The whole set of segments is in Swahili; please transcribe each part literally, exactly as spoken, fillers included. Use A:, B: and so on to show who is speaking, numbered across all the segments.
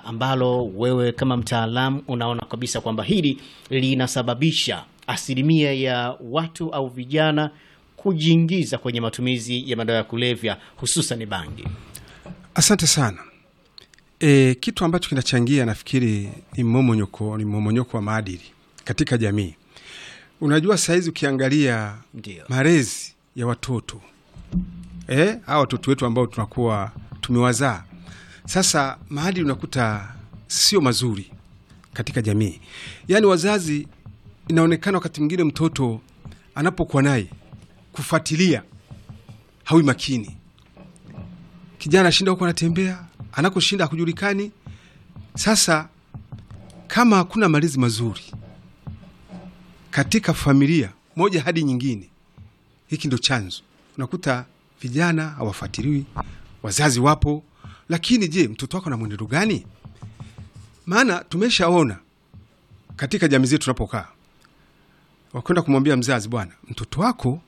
A: ambalo wewe kama mtaalamu unaona kabisa kwamba hili linasababisha asilimia ya watu au vijana kujiingiza kwenye matumizi ya madawa ya kulevya hususan bangi?
B: Asante sana. E, kitu ambacho kinachangia nafikiri ni mmomonyoko, ni mmomonyoko wa maadili katika jamii. Unajua saizi ukiangalia malezi ya watoto, eh, hao watoto wetu ambao tunakuwa tumewazaa, sasa maadili unakuta sio mazuri katika jamii. Yaani wazazi, inaonekana wakati mwingine mtoto anapokuwa naye kufuatilia hawi makini. Kijana shinda huko anatembea, anakoshinda hakujulikani. Sasa kama hakuna malezi mazuri katika familia moja hadi nyingine, hiki ndo chanzo. Unakuta vijana hawafuatiliwi, wazazi wapo, lakini je, mtoto wako na mwenendo gani? Maana tumeshaona katika jamii zetu tunapokaa, wakwenda kumwambia mzazi, bwana, mtoto wako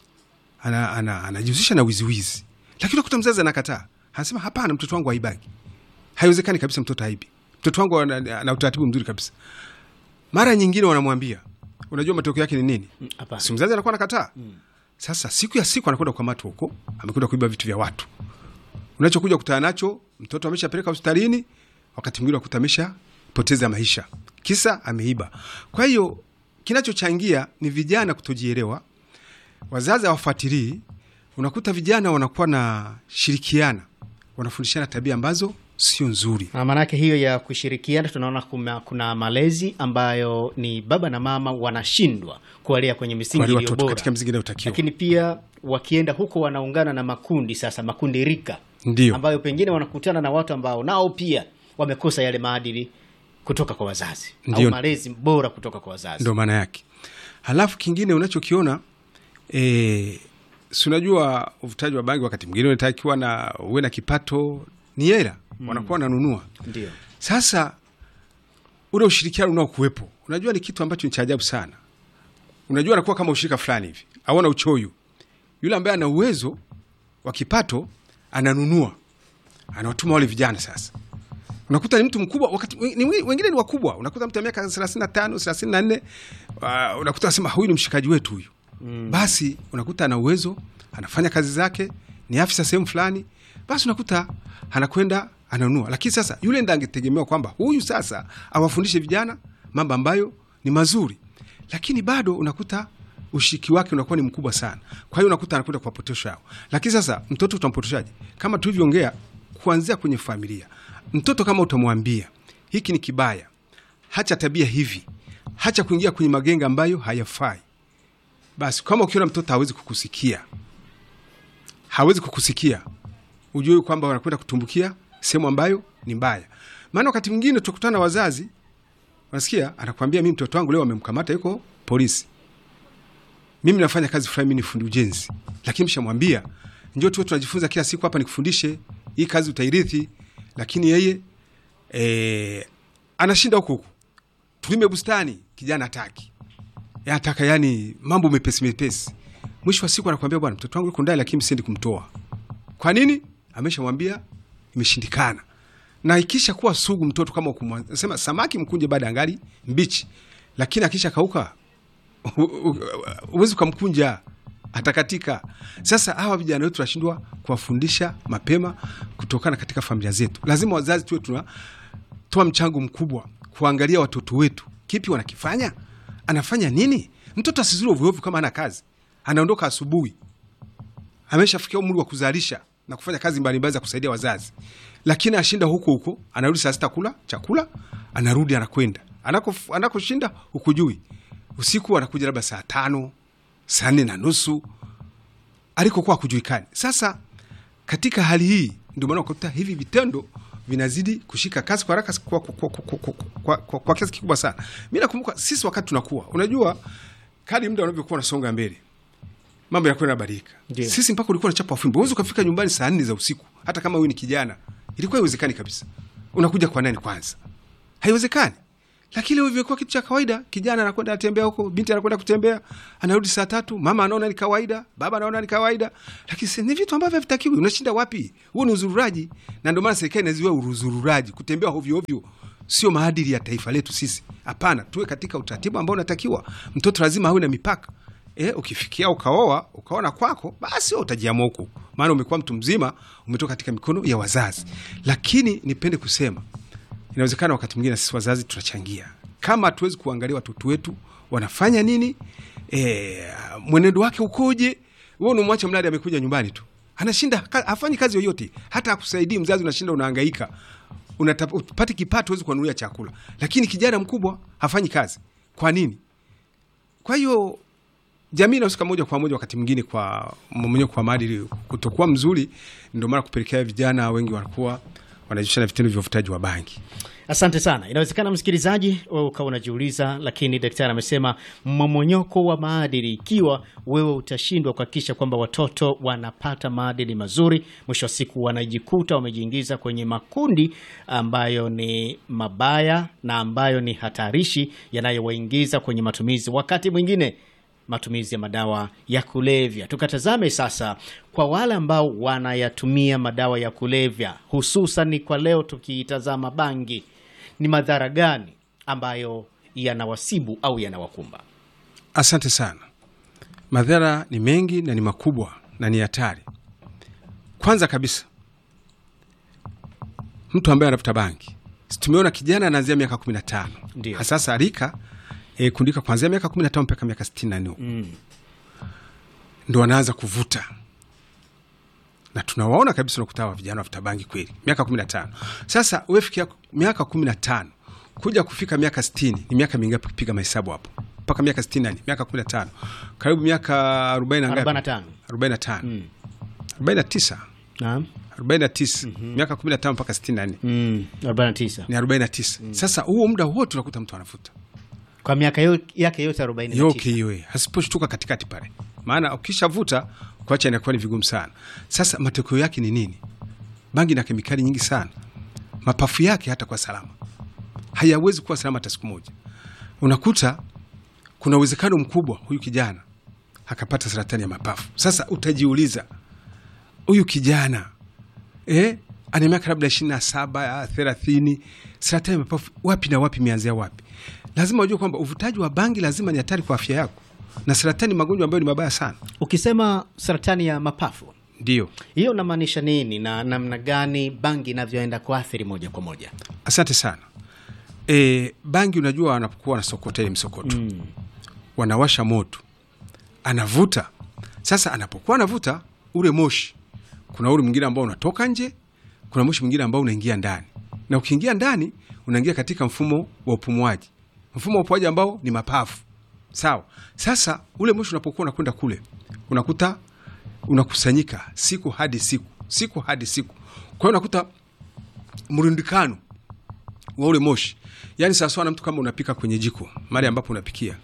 B: anajihusisha ana, ana na wiziwizi. Lakini unakuta mzazi anakataa. Anasema hapana, mtoto wangu haibagi. Haiwezekani kabisa mtoto haibi. Mtoto wangu ana, ana utaratibu mzuri kabisa. Mara nyingine wanamwambia, unajua matokeo yake ni nini?
A: Hapana.
B: Si mzazi anakuwa anakataa. Mm. Sasa siku ya siku anakwenda kwa matu huko, amekwenda kuiba vitu vya watu. Unachokuja kutana nacho, mtoto ameshapeleka hospitalini, wakati mwingine akutamesha poteza maisha. Kisa ameiba. Kwa hiyo kinachochangia ni vijana kutojielewa. Wazazi hawafuatilii. Unakuta vijana wanakuwa na shirikiana, wanafundishana tabia ambazo sio nzuri.
A: Na maana yake hiyo ya kushirikiana, tunaona kuna, kuna malezi ambayo ni baba na mama wanashindwa kuwalea kwenye misingi iliyo bora
B: katika misingi inayotakiwa.
A: Lakini pia wakienda huko wanaungana na makundi, sasa makundi rika.
B: Ndiyo.
A: Ambayo pengine wanakutana na watu ambao nao pia wamekosa yale maadili kutoka kwa wazazi. Ndiyo. Au malezi bora kutoka kwa wazazi.
B: Ndio maana yake. Halafu kingine unachokiona, eh si unajua uvutaji wa bangi wakati mwingine unatakiwa na uwe na kipato, ni hela mm. wanakuwa wananunua.
A: Ndio.
B: Sasa ule ushirikiano unao kuwepo, unajua ni kitu ambacho ni cha ajabu sana. Unajua anakuwa kama ushirika fulani hivi, haona uchoyo. Yule ambaye ana uwezo wa kipato ananunua, anawatuma wale vijana. Sasa unakuta ni mtu mkubwa, wakati ni wengine ni wakubwa. Unakuta mtu miaka thelathini na tano, thelathini na nne, uh, unakuta anasema huyu ni mshikaji wetu huyu. Mm. Basi unakuta ana uwezo, anafanya kazi zake, ni afisa sehemu fulani, basi unakuta anakwenda ananunua. Lakini sasa yule ndiye angetegemewa kwamba huyu sasa awafundishe vijana mambo ambayo ni mazuri, lakini bado unakuta ushiki wake unakuwa ni mkubwa sana. Kwa hiyo unakuta anakwenda kuwapotosha hao. Lakini sasa mtoto utampotoshaje? Kama tulivyoongea kuanzia kwenye familia. Mtoto kama utamwambia hiki ni kibaya, hacha tabia hivi, hacha kuingia kwenye magenge ambayo hayafai, basi kama ukiona mtoto hawezi kukusikia, hawezi kukusikia, ujue kwamba wanakwenda kutumbukia sehemu ambayo ni mbaya. Maana wakati mwingine tukutana na wazazi, unasikia anakuambia, mimi mtoto wangu leo amemkamata yuko polisi. Mimi nafanya kazi fulani, mimi ni fundi ujenzi. Lakini mshamwambia, njoo tu tunajifunza kila siku hapa nikufundishe, hii kazi utairithi. Lakini yeye eh anashinda huko huko. Tulime bustani, kijana hataki. Yataka yani mambo mepesi mepesi. Mwisho wa siku anakuambia, bwana, mtoto wangu yuko ndani lakini msiendi kumtoa. Kwa nini? Ameshamwambia imeshindikana. Na ikisha kuwa sugu mtoto kama ukumsema samaki mkunje baada angali mbichi, lakini akisha kauka uwezi kumkunja, atakatika. Sasa hawa vijana wetu tunashindwa kuwafundisha mapema kutokana katika familia zetu. Lazima wazazi tuwe tunatoa mchango mkubwa kuangalia watoto wetu, kipi wanakifanya, anafanya nini. Mtoto asizuru ovyo ovyo kama ana kazi. Anaondoka asubuhi, ameshafikia umri wa kuzalisha na kufanya kazi mbalimbali za kusaidia wazazi, lakini ashinda huko huko, anarudi saa sita kula chakula, anarudi anakwenda anako anakoshinda ukujui. Usiku anakuja labda saa tano, saa nne na nusu, alikokuwa kujulikani. Sasa katika hali hii ndio maana ukakuta hivi vitendo vinazidi kushika kasi kwa haraka kwa kwa kwa, kwa, kwa, kwa, kwa, kwa kiasi kikubwa sana. Mimi nakumbuka sisi wakati tunakuwa, unajua kadri muda unavyokuwa unasonga mbele, mambo yanakwenda badilika. Sisi mpaka ulikuwa unachapa fimbo, unaweza kufika nyumbani saa nne za usiku, hata kama wewe ni kijana. Ilikuwa haiwezekani kabisa. Unakuja kwa nani kwanza? Haiwezekani. Lakini leo imekuwa kitu cha kawaida. Kijana anakwenda atembea huko, binti anakwenda kutembea, anarudi saa tatu, mama anaona ni kawaida, baba anaona ni kawaida. Lakini ni vitu ambavyo havitakiwi. Unashinda wapi? Huo ni uzururaji. Na ndio maana serikali inaziwa uzururaji. Kutembea hovyo hovyo sio maadili ya taifa letu sisi. Hapana, tuwe katika utaratibu ambao unatakiwa. Mtoto lazima awe na mipaka. Eh, ukifikia ukaoa, ukaona kwako, basi utajiamua huko. Maana umekuwa mtu mzima, umetoka katika mikono ya wazazi. Lakini nipende kusema, inawezekana wakati mwingine sisi wazazi tunachangia. Kama hatuwezi kuangalia watoto wetu wanafanya nini, eh, mwenendo wake ukoje, wewe unamwacha mradi amekuja nyumbani tu. Anashinda hafanyi kazi yoyote, hata akusaidii mzazi, unashinda unahangaika. Unapata kipato uweze kuanulia chakula. Lakini kijana mkubwa hafanyi kazi. Kwa nini? Kwa hiyo jamii inahusika moja kwa moja wakati mwingine kwa mmomonyoko kwa maadili kutokuwa mzuri, ndio maana kupelekea vijana wengi wanakuwa wanajishana na vitendo vya uvutaji wa bangi.
A: Asante sana. Inawezekana msikilizaji wewe ukawa unajiuliza, lakini daktari amesema mmomonyoko wa maadili, ikiwa wewe utashindwa kuhakikisha kwamba watoto wanapata maadili mazuri, mwisho wa siku wanajikuta wamejiingiza kwenye makundi ambayo ni mabaya na ambayo ni hatarishi, yanayowaingiza kwenye matumizi, wakati mwingine matumizi ya madawa ya kulevya. Tukatazame sasa kwa wale ambao wanayatumia madawa ya kulevya, hususan ni kwa leo tukiitazama bangi, ni madhara gani ambayo yanawasibu au yanawakumba?
B: Asante sana. Madhara ni mengi na ni makubwa na ni hatari. Kwanza kabisa, mtu ambaye anavuta bangi, tumeona kijana anaanzia miaka kumi na tano.
A: Ndio.
B: Sasa rika E, kundika kuanzia miaka kumi na tano mpaka miaka sitini na nne. Mm. Ndio anaanza kuvuta. Na tunawaona kabisa nakutawa vijana wavuta bangi kweli. Miaka kumi na tano. Sasa wewe fikia miaka kumi na tano kuja kufika miaka sitini, ni miaka mingapi kupiga mahesabu hapo? Mpaka miaka sitini na nne, miaka kumi na tano. Karibu miaka arobaini na ngapi?
A: arobaini na tano.
B: arobaini na tano.
A: Mm.
B: arobaini na tisa.
A: Naam.
B: arobaini na tisa. Mm-hmm. Miaka kumi na tano mpaka sitini na nne.
A: Mm. arobaini na tisa.
B: Ni arobaini na tisa. Mm. Sasa huo muda wote unakuta mtu anavuta.
A: Kwa miaka yake yote arobaini na tisa.
B: Yoke hiyo. Hasiposhtuka katikati pale. Maana ukishavuta kuacha inakuwa ni vigumu sana. Sasa matokeo yake ni nini? Bangi na kemikali nyingi sana. Mapafu yake hata kwa salama hayawezi kuwa salama hata siku moja. Unakuta kuna uwezekano mkubwa huyu kijana akapata saratani ya mapafu. Sasa utajiuliza, huyu kijana eh ana miaka labda ishirini na saba, thelathini, saratani ya mapafu wapi na wapi, imeanzia wapi? Lazima ujue kwamba uvutaji wa bangi lazima ni hatari kwa afya yako. Na saratani magonjwa ambayo ni mabaya sana.
A: Ukisema saratani ya mapafu,
B: ndio.
A: Hiyo unamaanisha nini na namna gani bangi inavyoenda kuathiri moja kwa moja?
B: Asante sana. E, bangi unajua wanapokuwa wanasokota ile msokoto. Mm. Wanawasha moto. Anavuta. Sasa anapokuwa anavuta ule moshi, kuna ule mwingine ambao unatoka nje, kuna moshi mwingine ambao unaingia ndani. Na ukiingia ndani unaingia katika mfumo wa upumuaji. Mfumo wa upumuaji ambao ni mapafu. Sawa. Sasa ule moshi unapokuwa unakwenda kule, unakuta unakusanyika siku hadi siku, siku hadi siku. Kwa hiyo unakuta mrundikano wa ule moshi. Yaani sawa na mtu kama unapika kwenye jiko, mahali ambapo unapikia.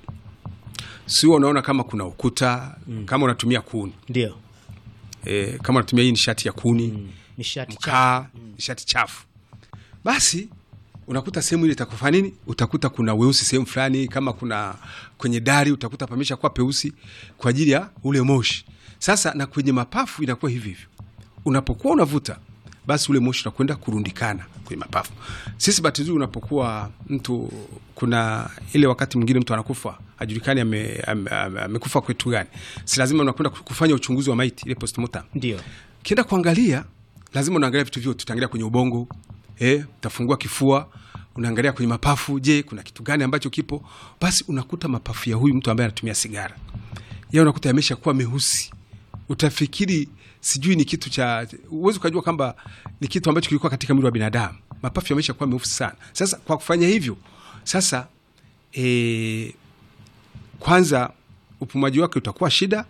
B: Sio unaona kama kuna ukuta, mm. kama unatumia kuni.
A: Ndio.
B: Eh, kama unatumia hii nishati ya kuni,
A: mm. nishati
B: chafu, mm. nishati chafu. Basi unakuta sehemu ile itakufa nini? Utakuta kuna weusi sehemu fulani, kama kuna kwenye dari utakuta pamesha kuwa peusi kwa ajili ya ule moshi. Sasa na kwenye mapafu inakuwa hivi hivi. Unapokuwa unavuta, basi ule moshi unakwenda kurundikana kwenye mapafu. Sisi bahati nzuri unapokuwa mtu, kuna ile wakati mwingine mtu anakufa, hajulikani amekufa ame, ame, ame kwetu gani. Si lazima unakwenda kufanya uchunguzi wa maiti, ile postmortem.
A: Ndio.
B: Kienda kuangalia, lazima unaangalia vitu vyote, utaangalia kwenye ubongo, eh, utafungua kifua, unaangalia kwenye mapafu, je, kuna kitu gani ambacho kipo? Basi unakuta mapafu ya huyu mtu ambaye anatumia sigara, yeye unakuta yamesha kuwa meusi. Utafikiri sijui ni kitu cha, uwezo kujua kwamba ni kitu ambacho kilikuwa katika mwili wa binadamu. Mapafu yamesha kuwa meusi sana. Sasa kwa kufanya hivyo, sasa eh, kwanza upumuaji wake utakuwa shida.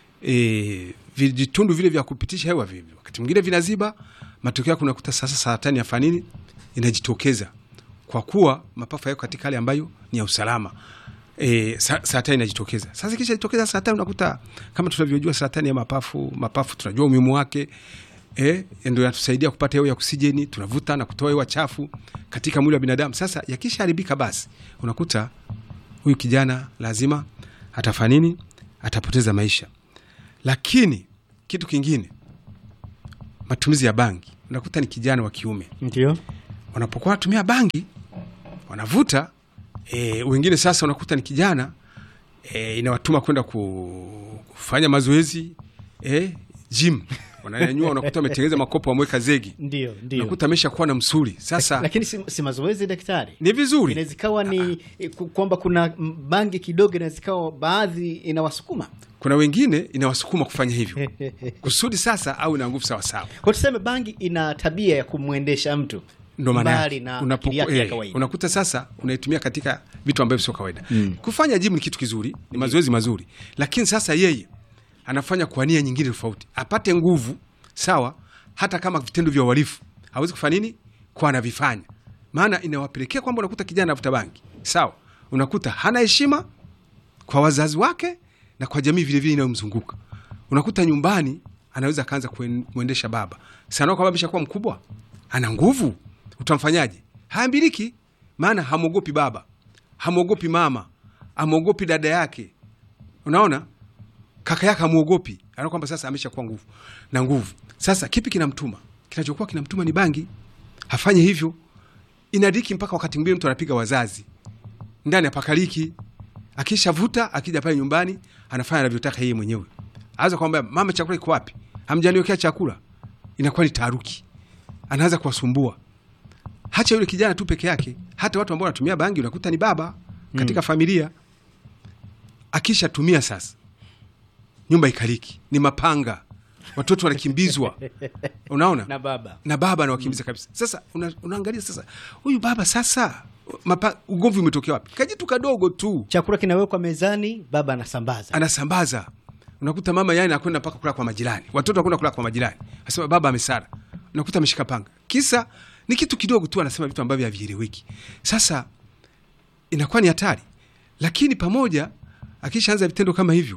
B: Eh, vijitundu vile vya kupitisha hewa vile wakati mwingine vinaziba. Matokeo yake unakuta sasa saratani ya fanini inajitokeza kwa kuwa mapafu yako katika hali ambayo ni ya usalama. E, saratani inajitokeza. Sasa kisha jitokeza saratani, unakuta kama tunavyojua saratani ya mapafu, mapafu tunajua umuhimu wake. eh, ndio yatusaidia kupata hewa ya oksijeni, tunavuta na kutoa hewa chafu katika mwili wa binadamu. Sasa yakishaharibika, basi unakuta huyu kijana lazima atafanya nini? Atapoteza maisha. Lakini kitu kingine, matumizi ya bangi. Unakuta ni kijana wa kiume,
A: ndio
B: wanapokuwa watumia bangi, wanavuta, e, wengine sasa unakuta ni kijana e, inawatuma kwenda kufanya mazoezi, e, gym wananyanyua, unakuta ametengeneza makopo, wamweka zegi,
A: ndio ndio,
B: unakuta ameshakuwa na msuli sasa.
A: Lakini si, si mazoezi daktari,
B: ni vizuri.
A: Inaweza ikawa ni kwamba kuna bangi kidogo, inaweza ikawa baadhi inawasukuma,
B: kuna wengine inawasukuma kufanya hivyo kusudi sasa au ina nguvu sawa sawa.
A: Kwa tuseme bangi ina tabia ya kumwendesha mtu,
B: ndo maana
A: unapoku, eh,
B: unakuta sasa unaitumia katika vitu ambavyo sio kawaida. Mm. Kufanya gym ni kitu kizuri, ni mazoezi mazuri, lakini sasa yeye anafanya kwa nia nyingine tofauti, apate nguvu sawa. Hata kama vitendo vya uhalifu hawezi kufanya nini kwa anavifanya, maana inawapelekea kwamba unakuta kijana anavuta bangi sawa, unakuta hana heshima kwa wazazi wake na kwa jamii vile vile inayomzunguka. Unakuta nyumbani anaweza kaanza kuendesha baba sana, kwa baba ameshakuwa mkubwa, ana nguvu, utamfanyaje? Haambiliki, maana hamogopi baba, hamogopi mama, hamogopi dada yake, unaona, kaka yake hamuogopi, anaona kwamba sasa ameshakuwa nguvu na nguvu. Sasa kipi kinamtuma? Kinachokuwa kinamtuma ni bangi. Hafanye hivyo, inadiki mpaka wakati mwingine mtu anapiga wazazi ndani ya pakaliki. Akishavuta, akija pale nyumbani anafanya anavyotaka yeye mwenyewe. Anaweza kwamba mama, chakula iko wapi? Hamjaniwekea chakula. Inakuwa ni taharuki, anaanza kuwasumbua. Hacha yule kijana tu peke yake, hata watu ambao wanatumia bangi unakuta ni baba katika mm. familia. Akisha tumia sasa, nyumba ikaliki, ni mapanga, watoto wanakimbizwa, unaona,
A: na baba
B: na baba anawakimbiza mm. kabisa. Sasa una, unaangalia sasa huyu baba sasa, mapa, ugomvi umetokea wapi? Kajitu kadogo tu,
A: chakula kinawekwa mezani, baba anasambaza
B: anasambaza. Unakuta mama yani anakwenda mpaka kula kwa majirani, watoto wanakwenda kula kwa majirani, anasema baba amesara. Unakuta ameshika panga, kisa ni kitu kidogo tu, anasema vitu ambavyo havieleweki. Sasa inakuwa ni hatari. Lakini pamoja, akishaanza vitendo kama hivyo,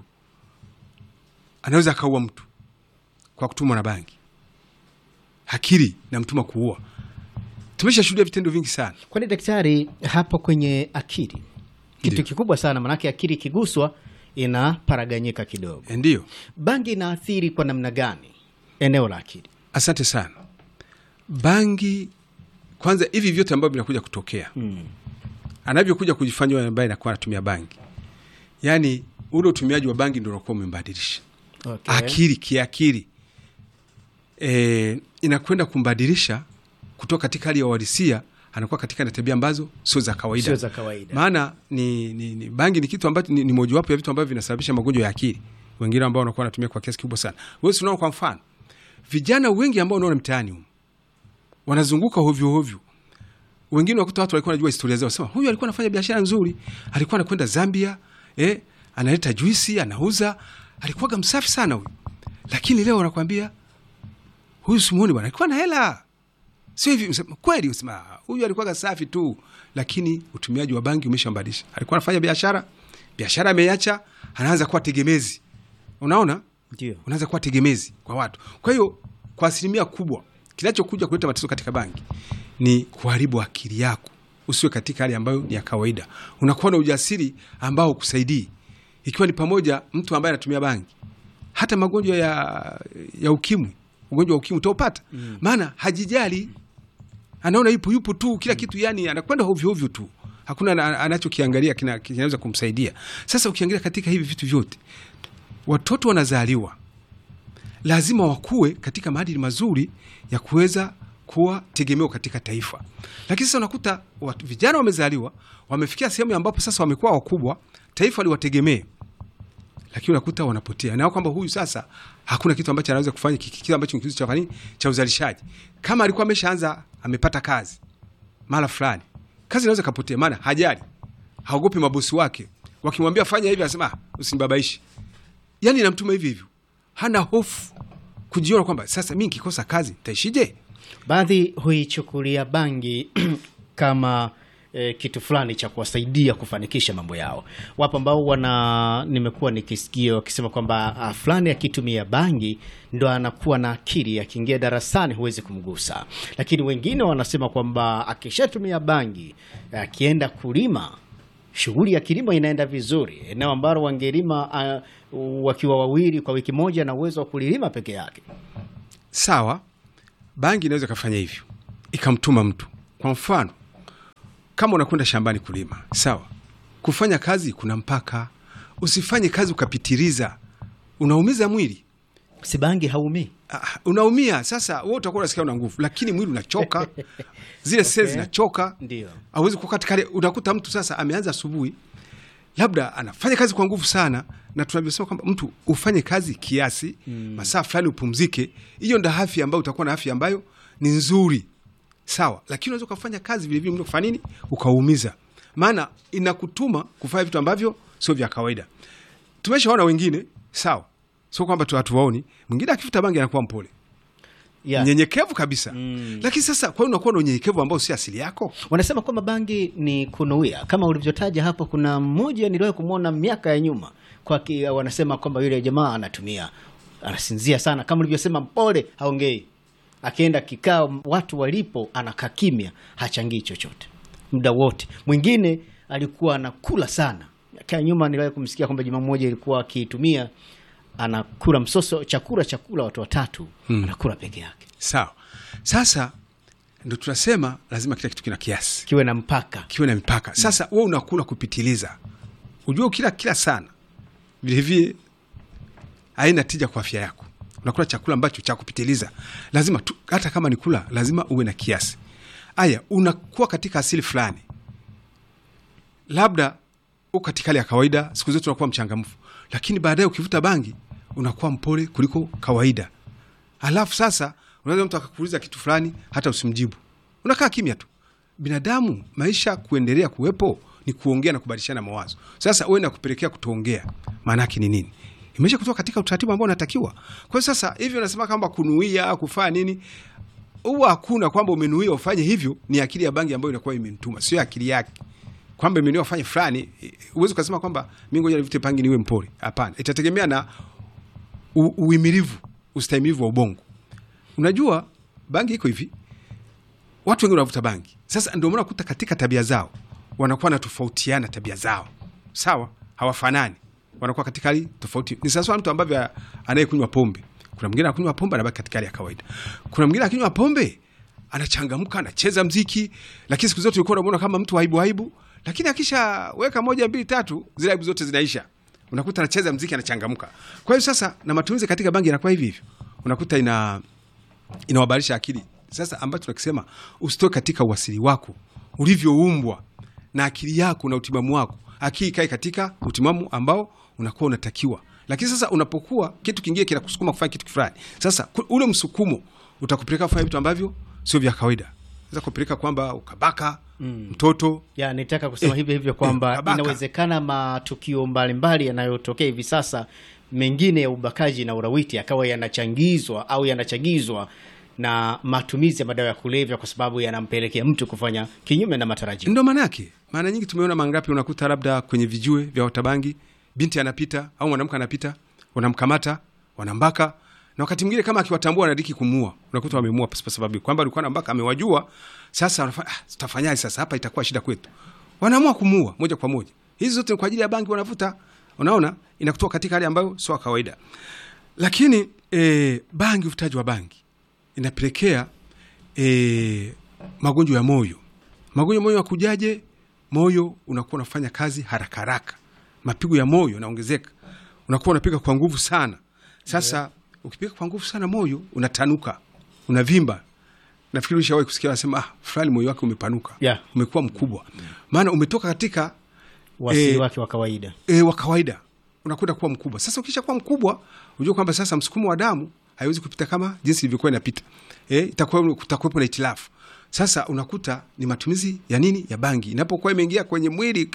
B: anaweza akaua mtu kwa kutumwa na bangi. Akili na mtuma kuua. Tumeshashuhudia vitendo vingi sana.
A: Kwani daktari, hapo kwenye akili kitu Ndiyo. kikubwa sana, manake akili kiguswa ina paraganyika kidogo.
B: Ndio.
A: Bangi inaathiri kwa namna gani eneo la akili?
B: Asante sana. Bangi kwanza, hivi vyote ambavyo vinakuja kutokea hmm. anavyokuja kujifanya yule ambaye anakuwa anatumia bangi, yani ule utumiaji wa bangi ndio unakuwa umembadilisha okay. akili kiakili, e, inakwenda kumbadilisha kutoka katika hali ya uhalisia, anakuwa katika na tabia ambazo sio za kawaida.
A: Sio za kawaida.
B: Maana ni, ni, ni bangi ni kitu ambacho ni, ni mojawapo ya vitu ambavyo vinasababisha magonjwa ya akili. Wengine ambao wanakuwa wanatumia kwa kiasi kikubwa sana. Wewe unaona, kwa mfano vijana wengi ambao unaona mtaani huko wanazunguka hovyo hovyo, wengine wakuta watu walikuwa wanajua historia zao, sema huyu alikuwa anafanya biashara nzuri, alikuwa anakwenda Zambia, eh, analeta juisi anauza, alikuwa msafi sana huyu. Lakini leo wanakuambia huyu simuoni bwana, alikuwa na hela. Sio hivi kweli, usema huyu alikuwa safi tu, lakini utumiaji wa bangi umeshambadilisha. Alikuwa anafanya biashara, biashara ameacha, anaanza kuwa tegemezi. Unaona?
A: Ndio.
B: Unaanza kuwa tegemezi kwa watu. Kwa hiyo kwa asilimia kubwa kinachokuja kuleta matatizo katika bangi ni kuharibu akili yako. Usiwe katika hali ambayo ni ya kawaida. Unakuwa na ujasiri ambao kusaidii. Ikiwa ni pamoja mtu ambaye anatumia bangi, hata magonjwa ya ya ukimwi, ugonjwa wa ukimwi utaupata. Mm. Maana hajijali. Anaona yupo yupo tu kila kitu, yani anakwenda hovyo hovyo tu. Hakuna anachokiangalia kina kinaweza kumsaidia. Sasa ukiangalia katika hivi vitu vyote, watoto wanazaliwa lazima wakue katika maadili mazuri ya kuweza kuwa tegemeo katika taifa. Lakini sasa unakuta watu vijana wamezaliwa, wamefikia sehemu ambapo sasa wamekuwa wakubwa, taifa liwategemee. Lakini unakuta wanapotea. Na kwamba huyu sasa hakuna kitu ambacho anaweza kufanya, kitu ambacho ni cha fani cha uzalishaji. Kama alikuwa ameshaanza amepata kazi mara fulani, kazi inaweza kapotea, maana hajali. Haogopi mabosi wake. Wakimwambia fanya hivi anasema usinibabaishi. Yaani inamtuma hivi hivyo. Hana hofu kujiona kwamba sasa mimi nikikosa kazi nitaishije?
A: Baadhi huichukulia bangi kama eh, kitu fulani cha kuwasaidia kufanikisha mambo yao. Wapo ambao wana nimekuwa nikisikia wakisema kwamba uh, fulani akitumia bangi ndo anakuwa na akili, akiingia darasani huwezi kumgusa. Lakini wengine wanasema kwamba akishatumia bangi akienda kulima, shughuli ya kilimo inaenda vizuri. Eneo ambalo wangelima uh, wakiwa wawili kwa wiki moja na uwezo wa kulilima peke yake.
B: Sawa, bangi inaweza kufanya hivyo ikamtuma mtu. Kwa mfano, kama unakwenda shambani kulima, sawa, kufanya kazi kuna mpaka. Usifanye kazi ukapitiliza, unaumiza mwili.
A: Si bangi haumii?
B: Ah, unaumia. Sasa wewe utakuwa unasikia una nguvu, lakini mwili unachoka. Zile okay, cells zinachoka.
A: Ndio.
B: Hauwezi kukaa katika. Unakuta mtu sasa ameanza asubuhi, labda anafanya kazi kwa nguvu sana, na tunavyosema kwamba mtu ufanye kazi kiasi, mm. masaa fulani upumzike. Hiyo ndio afya ambayo utakuwa na afya ambayo ni nzuri. Sawa, lakini unaweza kufanya kazi vile vile kufanya nini? Ukaumiza. Maana inakutuma kufanya vitu ambavyo sio vya kawaida. Tumeshaona wengine, sawa. Sio kwamba tu watu waoni, mwingine akifuta bangi anakuwa mpole. Yeah. Nyenyekevu kabisa. Mm. Lakini sasa kwa nini unakuwa na unyenyekevu ambao si asili yako?
A: Wanasema kwamba bangi ni kunuia. Kama ulivyotaja hapo, kuna mmoja niliwahi kumuona miaka ya nyuma. Kwa ki, wanasema kwamba yule jamaa anatumia, anasinzia sana, kama ulivyosema, mpole, haongei. Akienda kikao watu walipo anakaa kimya, hachangii chochote muda wote. Mwingine alikuwa anakula sana. Miaka ya nyuma niliwahi kumsikia kwamba jamaa mmoja alikuwa akitumia, anakula msoso, chakula chakula watu watatu, hmm. anakula peke yake.
B: Sawa. Sasa ndio tunasema lazima kila kitu kina kiasi.
A: Kiwe na mpaka.
B: Kiwe na mpaka. Sasa wewe hmm. unakula kupitiliza. Unajua kila kila sana. Vile vile haina tija kwa afya yako. Unakula chakula ambacho cha kupitiliza. Lazima tu, hata kama ni kula, lazima uwe na kiasi. Aya, unakuwa katika asili fulani. Labda uko katika hali ya kawaida, siku zote unakuwa mchangamfu. Lakini baadaye ukivuta bangi, unakuwa mpole kuliko kawaida. Alafu sasa, unaweza mtu akakuuliza kitu fulani, hata usimjibu. Unakaa kimya tu. Binadamu, maisha kuendelea kuwepo ni kuongea na kubadilishana mawazo. Sasa wewe unakupelekea kutoongea. Maana yake ni nini? Imesha kutoka katika utaratibu ambao unatakiwa. Kwa hiyo sasa hivi unasema kwamba kunuia, kufanya nini? Huwa hakuna kwamba umenuia ufanye hivyo, ni akili ya bangi ambayo inakuwa imemtuma, sio akili yake. Kwamba imenuia ufanye fulani, uwezo kusema kwamba mimi ngoja nivute bangi niwe mpole. Hapana, itategemea na uimilivu, ustahimilivu wa ubongo. Unajua bangi iko hivi. Watu wengi wanavuta bangi. Sasa ndio maana kuta katika tabia zao wanakuwa na tofautiana tabia zao. Sawa? Hawafanani. Wanakuwa katika hali tofauti. Ni sasa mtu ambaye anayekunywa pombe. Kuna mwingine anakunywa pombe anabaki katika hali ya kawaida. Kuna mwingine akinywa pombe anachangamka, anacheza muziki, lakini siku zote ulikuwa unaona kama mtu aibu aibu, lakini akisha weka moja mbili tatu zile aibu zote zinaisha. Unakuta anacheza muziki, anachangamka. Kwa hiyo sasa na matumizi katika bangi yanakuwa hivi hivi. Unakuta ina inawabadilisha akili. Sasa ambacho tunakisema usitoke katika uasili wako, ulivyoumbwa na akili yako na utimamu wako. Akili kai katika utimamu ambao unakuwa unatakiwa. Lakini sasa unapokuwa kitu kingine kinakusukuma kufanya kitu fulani, sasa ule msukumo utakupeleka kufanya vitu ambavyo sio vya kawaida. Sasa kupeleka kwamba ukabaka mm. mtoto.
A: Ya nitaka kusema eh, hivyo hivyo kwamba eh, inawezekana matukio mbalimbali yanayotokea hivi sasa mengine ya ubakaji na urawiti akawa yanachangizwa au yanachagizwa na matumizi ya madawa ya kulevya, kwa sababu yanampelekea mtu kufanya kinyume na matarajio.
B: Ndio maana yake. Maana nyingi tumeona mangapi unakuta labda kwenye vijue vya watabangi, binti anapita au mwanamke anapita, wanamkamata, wanambaka, na wakati mwingine kama akiwatambua anadiki kumua. Unakuta wamemua kwa sababu kwamba alikuwa anambaka, amewajua. Sasa wanafanya ah, tutafanyaje sasa, hapa itakuwa shida kwetu. Wanaamua kumua moja kwa moja. Hizi zote kwa ajili ya bangi wanavuta. Unaona? Inakutoa katika hali ambayo sio kawaida. Lakini eh, bangi, uvutaji wa bangi inapelekea eh, magonjwa ya moyo. Magonjwa ya moyo yakujaje? Moyo unakuwa unafanya kazi haraka haraka. Mapigo ya moyo yanaongezeka. Unakuwa unapiga kwa nguvu sana. Sasa yeah. Ukipiga kwa nguvu sana moyo unatanuka, unavimba. Nafikiri ushawahi kusikia wanasema ah, fulani moyo wake umepanuka. Yeah. Umekuwa mkubwa. Maana umetoka katika
A: wasili e, wake wa kawaida.
B: Eh, wa kawaida. Unakwenda kuwa mkubwa. Sasa ukisha kuwa mkubwa, unajua kwamba sasa msukumo wa damu haiwezi kupita kama jinsi ilivyokuwa inapita. Eh, itakuwa kutakuwepo na itilafu. Sasa unakuta ni matumizi ya nini? Ya bangi. Inapokuwa imeingia kwenye mwili,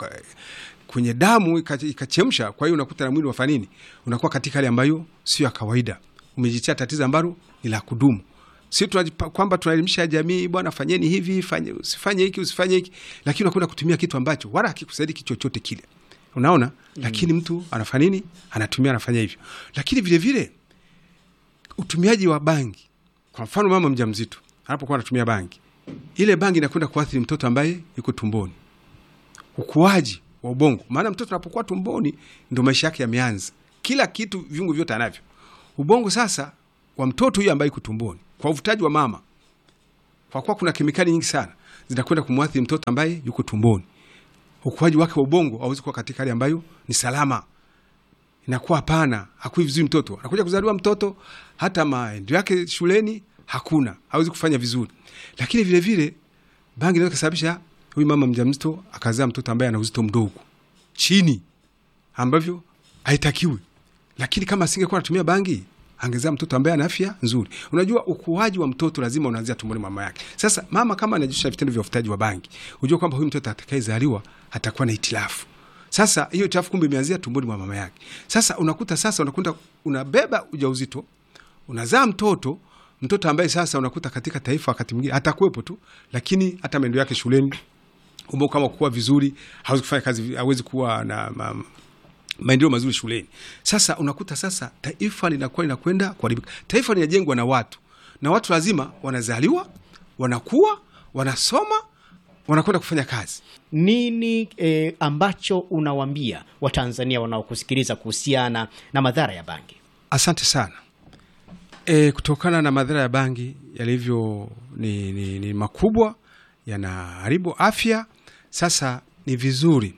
B: kwenye damu, ikachemsha, kwa hiyo unakuta na mwili wafanya nini? Unakuwa katika hali ambayo sio ya kawaida. Umejitia tatizo ambalo ni la kudumu. Si kwamba tunaelimisha jamii, bwana fanyeni hivi, fanye usifanye hiki, usifanye hiki, lakini unakwenda kutumia kitu ambacho wala hakikusaidii kitu chochote kile. Unaona? Mm. Lakini mtu anafanya nini? Anatumia, anafanya hivyo. Lakini vile vile utumiaji wa bangi. Kwa mfano mama mjamzito anapokuwa anatumia bangi, ile bangi inakwenda kuathiri mtoto ambaye yuko tumboni. Ukuaji wa ubongo. Maana mtoto anapokuwa tumboni ndio maisha yake yameanza. Kila kitu, viungo vyote anavyo. Ubongo sasa wa mtoto huyu ambaye yuko tumboni, kwa uvutaji wa mama, kwa kuwa kuna kemikali nyingi sana zinakwenda kumwathiri mtoto ambaye yuko tumboni, ukuaji wake wa ubongo hauwezi kuwa katika hali ambayo ni salama. Inakuwa hapana, hakui vizuri mtoto. Anakuja kuzaliwa mtoto, hata maendeleo yake shuleni hakuna, hawezi kufanya vizuri. Lakini vile vile bangi inaweza kusababisha huyu mama mjamzito akazaa mtoto ambaye ana uzito mdogo chini, ambavyo haitakiwi. Lakini kama asingekuwa anatumia bangi, angezaa mtoto ambaye ana afya nzuri. Unajua ukuaji wa mtoto lazima unaanzia tumboni mama yake. Sasa mama kama anajishusha vitendo vya ufutaji wa bangi, unajua kwamba huyu mtoto atakayezaliwa atakuwa na hitilafu. Sasa hiyo hitilafu kumbe imeanzia tumboni mwa mama yake. Sasa unakuta sasa unakuta unabeba ujauzito, unazaa mtoto, mtoto ambaye sasa unakuta katika taifa wakati mwingine atakuwepo tu, lakini hata maendeleo yake shuleni, umbo kama kuwa vizuri, hawezi kufanya kazi, hawezi kuwa na ma, maendeleo mazuri shuleni. Sasa unakuta sasa taifa linakuwa linakwenda kuharibika. Taifa linajengwa na watu. Na watu lazima wanazaliwa, wanakuwa, wanasoma, wanakwenda kufanya kazi.
A: Nini eh, ambacho unawaambia Watanzania wanaokusikiliza kuhusiana na madhara ya bangi?
B: Asante sana. E, kutokana na madhara ya bangi yalivyo ni, ni, ni makubwa, yanaharibu afya. Sasa ni vizuri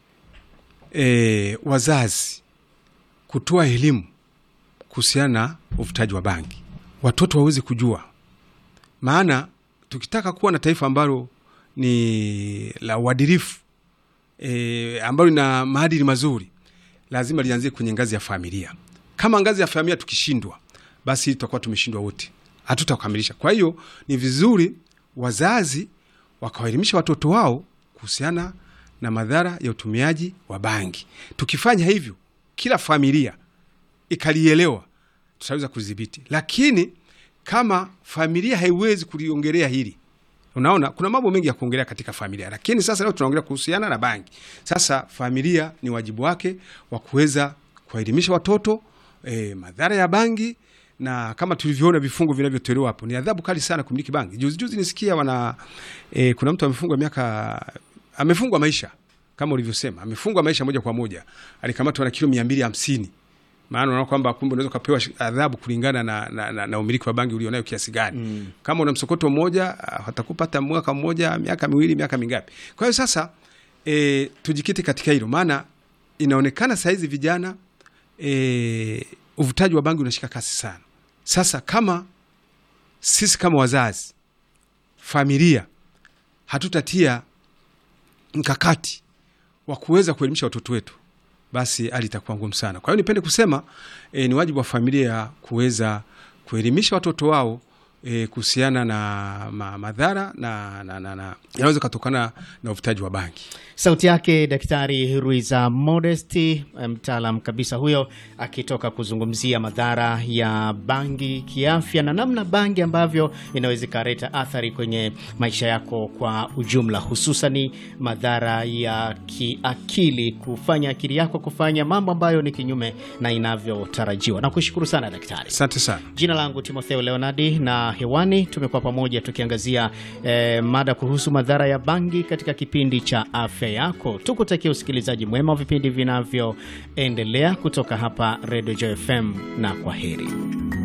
B: e, wazazi kutoa elimu kuhusiana na uvutaji wa bangi, watoto waweze kujua. Maana tukitaka kuwa na taifa ambalo ni la uadilifu, e, ambalo lina maadili mazuri, lazima lianzie kwenye ngazi ya familia. Kama ngazi ya familia tukishindwa, basi tutakuwa tumeshindwa wote, hatutakamilisha. Kwa hiyo ni vizuri wazazi wakawaelimisha watoto wao kuhusiana na madhara ya utumiaji wa bangi. Tukifanya hivyo, kila familia ikalielewa, tutaweza kudhibiti. Lakini kama familia haiwezi kuliongelea hili, unaona kuna mambo mengi ya kuongelea katika familia, lakini sasa leo tunaongelea kuhusiana na bangi. Sasa familia ni wajibu wake wa kuweza kuwaelimisha watoto e, madhara ya bangi, na kama tulivyoona vifungo vinavyotolewa hapo, ni adhabu kali sana kumiliki bangi. Juzi juzi nisikia wana e, kuna mtu amefungwa miaka, amefungwa maisha kama ulivyosema, amefungwa maisha moja kwa moja. Alikamatwa na kilo mia mbili hamsini. Maana unaona kwamba kumbe unaweza kupewa adhabu kulingana na na, na, na umiliki wa bangi ulionayo kiasi gani. Mm. Kama una msokoto mmoja atakupata mwaka mmoja, miaka miwili, miaka mingapi. Kwa hiyo sasa e, tujikite katika hilo, maana inaonekana saizi vijana e, uvutaji wa bangi unashika kasi sana. Sasa kama sisi kama wazazi, familia, hatutatia mkakati wa kuweza kuelimisha watoto wetu, basi hali itakuwa ngumu sana. Kwa hiyo nipende kusema e, ni wajibu wa familia kuweza kuelimisha watoto wao e, kuhusiana na ma, madhara na, na, na, na yanaweza kutokana na uvutaji wa bangi.
A: Sauti yake Daktari Ruiza Modesti, mtaalam kabisa huyo, akitoka kuzungumzia madhara ya bangi kiafya na namna bangi ambavyo inaweza kuleta athari kwenye maisha yako kwa ujumla, hususani madhara ya kiakili, kufanya akili yako kufanya mambo ambayo ni kinyume na inavyotarajiwa. Nakushukuru sana daktari.
B: Asante sana.
A: Jina langu Timotheo Leonardi, na hewani tumekuwa pamoja tukiangazia eh, mada kuhusu madhara ya bangi katika kipindi cha Afya Yako. Tukutakia usikilizaji mwema wa vipindi vinavyoendelea kutoka hapa Radio Joy F M, na kwaheri.